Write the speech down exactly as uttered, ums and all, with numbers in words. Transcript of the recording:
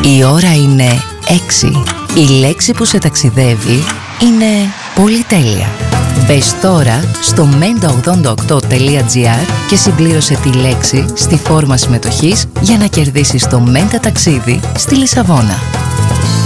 Η ώρα είναι έξι. Η λέξη που σε ταξιδεύει είναι πολυτέλεια. Μπες τώρα στο μέντα ογδόντα οκτώ τελεία τζι άρ και συμπλήρωσε τη λέξη στη φόρμα συμμετοχής για να κερδίσεις το Μέντα ταξίδι στη Λισαβόνα.